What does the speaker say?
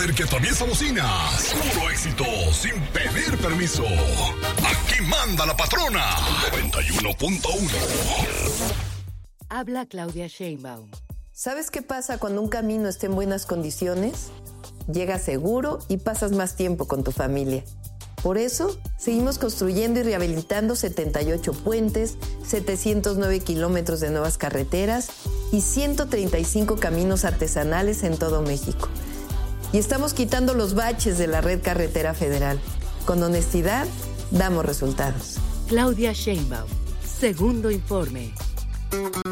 poder que atraviesa bocinas. Puro éxito, sin pedir permiso. Aquí manda la patrona. 91.1. Habla Claudia Sheinbaum. ¿Sabes qué pasa cuando un camino está en buenas condiciones? Llegas seguro y pasas más tiempo con tu familia. Por eso, seguimos construyendo y rehabilitando 78 puentes, 709 kilómetros de nuevas carreteras y 135 caminos artesanales en todo México. Y estamos quitando los baches de la red carretera federal. Con honestidad, damos resultados. Claudia Sheinbaum. Segundo informe.